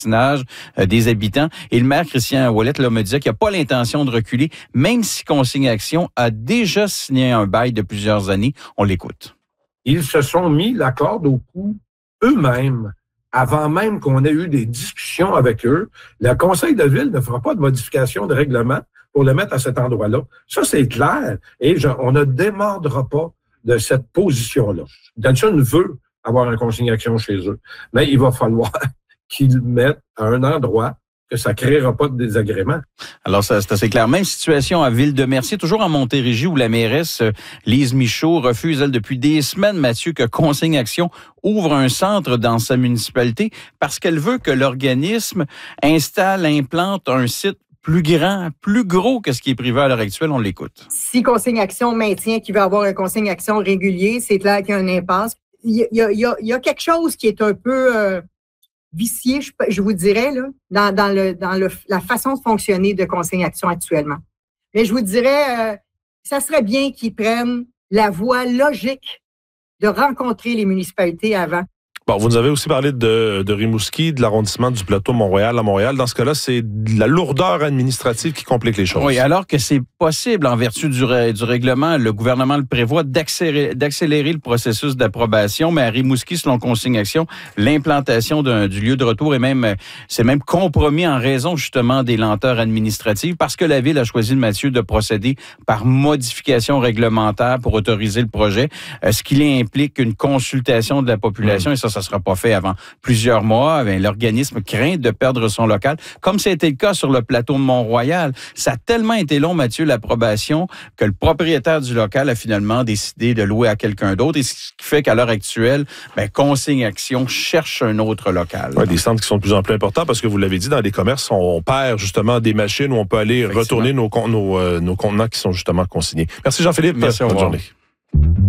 des habitants. Et le maire Christian Ouellet me disait qu'il n'a pas l'intention de reculer, même si Consigne Action a déjà signé un bail de plusieurs années. On l'écoute. Ils se sont mis la corde au cou eux-mêmes, avant même qu'on ait eu des discussions avec eux. Le conseil de ville ne fera pas de modification de règlement pour le mettre à cet endroit-là. Ça, c'est clair. Et on ne démordra pas de cette position-là. Dodson veut avoir un consigne action chez eux, mais il va falloir qu'ils le mettent à un endroit que ça ne créera pas de désagrément. Alors, c'est assez clair. Même situation à Ville-de-Mercier, toujours en Montérégie, où la mairesse Lise Michaud refuse, elle, depuis des semaines, Mathieu, que Consigne Action ouvre un centre dans sa municipalité parce qu'elle veut que l'organisme implante un site plus grand, plus gros que ce qui est prévu à l'heure actuelle. On l'écoute. Si Consigne Action maintient qu'il veut avoir un Consigne Action régulier, c'est clair qu'il y a une impasse. Il y a quelque chose qui est un peu vicié, je vous dirais, là, dans la façon de fonctionner de Consigne Action actuellement. Mais je vous dirais, ça serait bien qu'ils prennent la voie logique de rencontrer les municipalités avant. Bon, vous nous avez aussi parlé de Rimouski, de l'arrondissement du plateau Mont-Royal à Montréal. Dans ce cas-là, c'est la lourdeur administrative qui complique les choses. Oui, alors que c'est possible, en vertu du règlement, le gouvernement le prévoit, d'accélérer le processus d'approbation, mais à Rimouski, selon Consigne Action, l'implantation du lieu de retour c'est même compromis en raison justement des lenteurs administratives, parce que la Ville a choisi, Mathieu, de procéder par modification réglementaire pour autoriser le projet, ce qui implique une consultation de la population, et ça ne sera pas fait avant plusieurs mois. L'organisme craint de perdre son local, comme ça a été le cas sur le plateau de Mont-Royal. Ça a tellement été long, Mathieu, l'approbation, que le propriétaire du local a finalement décidé de louer à quelqu'un d'autre, et ce qui fait qu'à l'heure actuelle, Consigne Action cherche un autre local. Oui, des centres qui sont de plus en plus importants, parce que vous l'avez dit, dans les commerces, on perd justement des machines où on peut aller retourner nos contenants qui sont justement consignés. Merci Jean-Philippe. Merci, bonne journée.